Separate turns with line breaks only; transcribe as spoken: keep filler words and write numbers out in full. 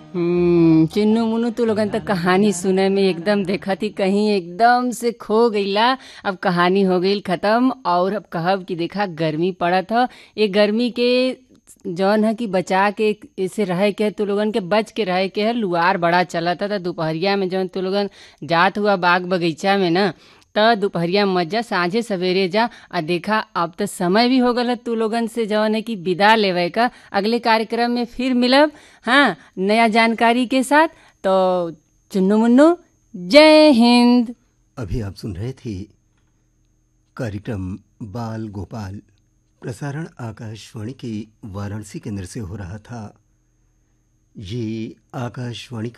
हम्म चिन्नू मुन्नू तू लोगन तक कहानी सुने में एकदम देखा थी कहीं एकदम से खो गईला। अब कहानी हो गई खत्म और अब कहब कि देखा गर्मी पड़त ह। ये गर्मी के जौन है कि बचा के इसे रहे के तू लोगन के बच के रहे के है। लुआर बड़ा चलत था दोपहरिया में जौन तू लोगन जात हुआ बाग बगीचा में ना त दोपहरिया मत जा, साझे सवेरे जा। आ देखा अब तो समय भी हो गल तू लोगन से जौन है कि विदा लेवे का। अगले कार्यक्रम में फिर मिलब, हाँ, नया जानकारी के साथ। तो चुन्नू मुन्नू, जय हिंद।
अभी आप सुन रहे थे कार्यक्रम बाल गोपाल, प्रसारण आकाशवाणी के वाराणसी केंद्र से हो रहा था। ये आकाशवाणी